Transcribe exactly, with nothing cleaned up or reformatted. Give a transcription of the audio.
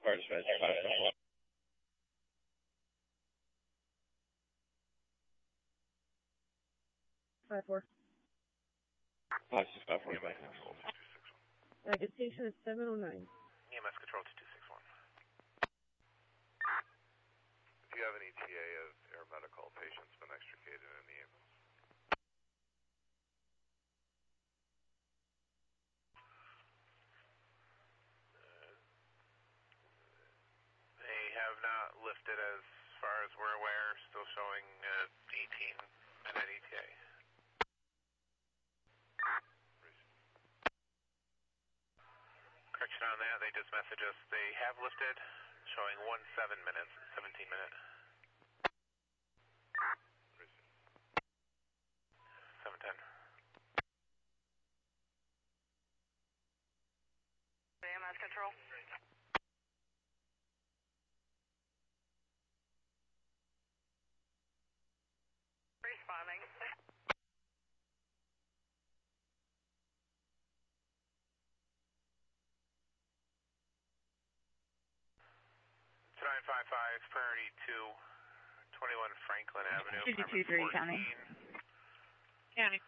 Fire dispatch, five five one. Five four. Five six five four. Active station is seven oh nine. E M S control two two six one. Do you have an E T A of air medical patients been extricated in the ambulance? Uh, they have not lifted as far as we're aware, still showing uh, eighteen minute E T A. Correction on that, they just messaged us they have lifted, showing one seven minutes, seventeen minute. seven ten. E M S control. Responding. nine five five, priority two, twenty-one Franklin Avenue. two two three, County. County.